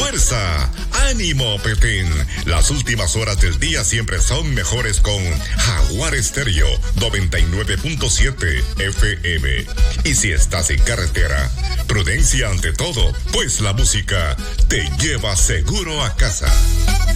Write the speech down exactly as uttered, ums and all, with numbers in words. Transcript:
¡Fuerza! ¡Ánimo, Pepín! Las últimas horas del día siempre son mejores con Jaguar Estéreo noventa y nueve punto siete F M. Y si estás en carretera, prudencia ante todo, pues la música te lleva seguro a casa.